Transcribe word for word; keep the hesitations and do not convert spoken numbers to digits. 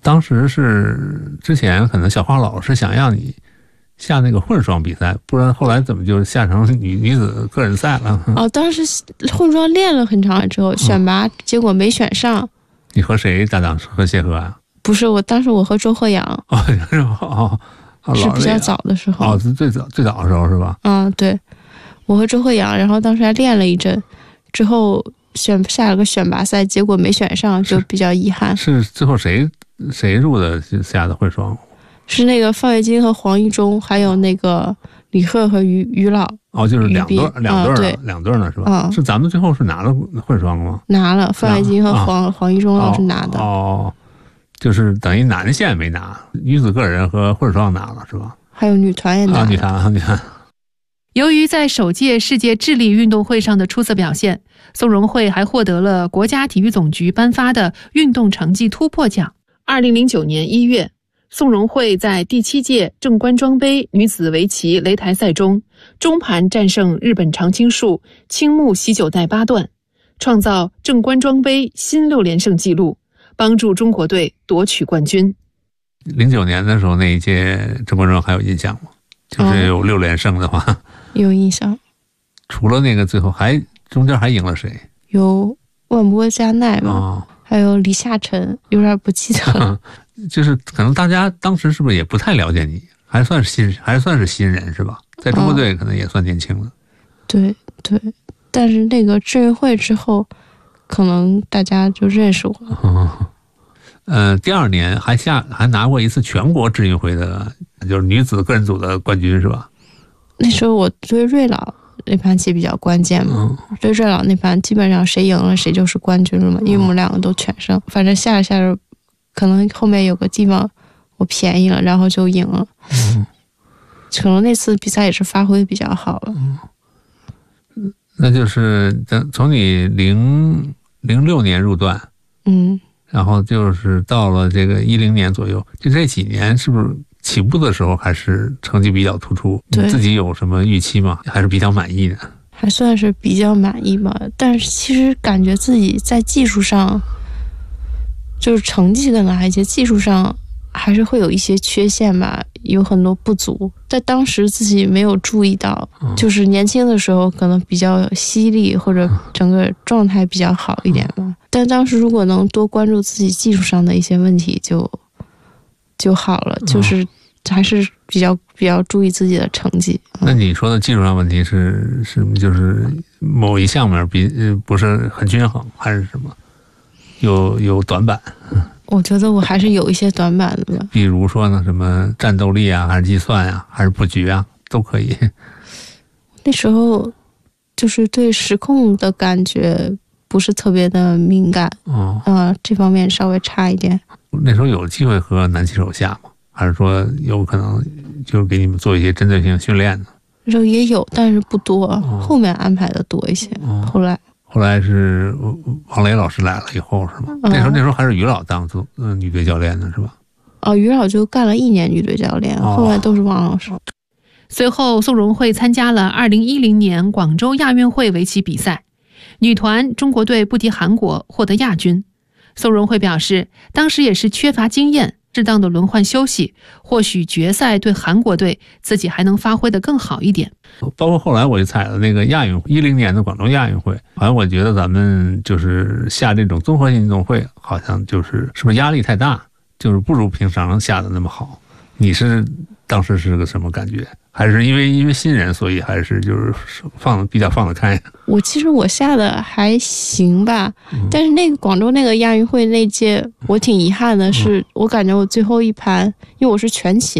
当时是之前可能小花老师想让你下那个混双比赛，不然后来怎么就下成女女子个人赛了？ 哦，当时混双练了很长之后选拔，结果没选上。 你和谁搭档？和谢赫啊？ 不是，我当时我和周鹤阳。 哦，是吧？哦，哦是比较早的时候。 哦，是最早最早的时候是吧？ 嗯，对，我和周鹤阳，然后当时还练了一阵，之后选下了个选拔赛，结果没选上，就比较遗憾。 是, 是最后谁谁入的下的混双？ 是那个范伟金和黄一中，还有那个李贺和于于老。 哦，就是两对两对对、 嗯、两对呢是吧？嗯、是咱们最后是拿了混双吗？ 拿了，范伟金和黄、啊、黄一中都是拿的。 哦，就是等于男线没拿，女子个人和混双拿了是吧？ 还有女团也拿了。 啊，女团，女团。 由于在首届世界智力运动会上的出色表现，宋荣慧还获得了国家体育总局颁发的运动成绩突破奖。二零零九年一月，宋荣慧在第七届正官庄杯女子围棋擂台赛中，中盘战胜日本常青树青木喜久代八段，创造正官庄杯新六连胜纪录，帮助中国队夺取冠军。 零九年的时候那一届正官庄还有印象吗？就是有六连胜的话、哦、 有印象。 除了那个最后还中间还赢了谁？ 有万波加奈嘛、哦，还有李夏晨，有点不记得了。 就是可能大家当时是不是也不太了解你，还算是新还算是新人是吧？在中国队可能也算年轻了、哦、 对对，但是那个智运会之后可能大家就认识我了、 哦、呃，第二年还下还拿过一次全国智运会的就是女子个人组的冠军是吧？ 那时候我对瑞老那盘棋比较关键嘛，嗯、对瑞老那盘基本上谁赢了谁就是冠军了嘛，因为我们两个都全胜，反正下着下着可能后面有个地方我便宜了，然后就赢了。嗯，可能那次比赛也是发挥比较好了。 嗯，那就是从你零零六年入段， 嗯， 然后就是到了这个一零年左右，就这几年是不是起步的时候还是成绩比较突出？ 对， 你自己有什么预期吗？还是比较满意的？ 还算是比较满意吧，但是其实感觉自己在技术上。就是成绩可能还些技术上还是会有一些缺陷吧，有很多不足，在当时自己没有注意到，就是年轻的时候可能比较犀利或者整个状态比较好一点吧，但当时如果能多关注自己技术上的一些问题就就好了，就是还是比较比较注意自己的成绩。 那你说的技术上问题是是就是某一项面比不是很均衡还是什么？有有短板？ 我觉得我还是有一些短板的吧。 比如说呢，什么战斗力啊，还是计算啊，还是布局啊，都可以。 那时候就是对时控的感觉不是特别的敏感，哦，呃，这方面稍微差一点。 那时候有机会和男棋手下吗？还是说有可能就是给你们做一些针对性训练呢？ 那时候也有，但是不多，哦、后面安排的多一些。哦、后来。 后来是王雷老师来了以后是吗？嗯、那时候那时候还是于老当做嗯女队教练呢是吧？ 哦，于老就干了一年女队教练，哦、后来都是王老师。 随后，宋荣慧参加了二零一零年广州亚运会围棋比赛，女团中国队不敌韩国，获得亚军。宋荣慧表示，当时也是缺乏经验，适当的轮换休息，或许决赛对韩国队自己还能发挥得更好一点。 包括后来我就踩了那个亚运会，一零年的广州亚运会，好像我觉得咱们就是下这种综合性运动会，好像就是是不是压力太大，就是不如平常下的那么好。你是当时是个什么感觉？还是因为因为新人，所以还是就是放比较放得开？ 我其实我下的还行吧，嗯、但是那个广州那个亚运会那届，我挺遗憾的是，嗯、我感觉我最后一盘，因为我是全勤。